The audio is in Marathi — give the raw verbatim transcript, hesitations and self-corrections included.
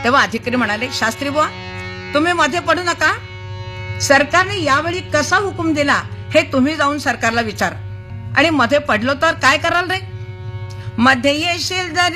तेव्हा अधिकारी म्हणाले, शास्त्री बुवा तुम्ही मध्ये पडू नका, सरकारने यावेळी कसा हुकूम दिला हे तुम्ही जाऊन सरकारला विचार, आणि मध्ये पडलो तर काय कराल रे? मध्ये येशील जरी